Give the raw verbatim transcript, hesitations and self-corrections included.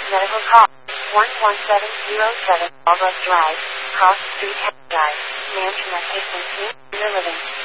Medical call. one one seven zero seven Albus Drive, Cross Street, Drive, Mansion at Hastings, New Living.